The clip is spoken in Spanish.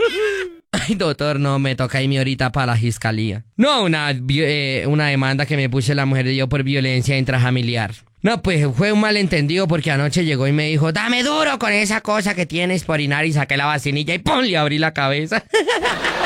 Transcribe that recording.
Ay, doctor, no, me toca irme ahorita para la fiscalía. No, una demanda que me puse la mujer de yo por violencia intrafamiliar. No, pues fue un malentendido porque anoche llegó y me dijo, dame duro con esa cosa que tienes por orinar, y saqué la vacinilla y ¡pum! Le abrí la cabeza.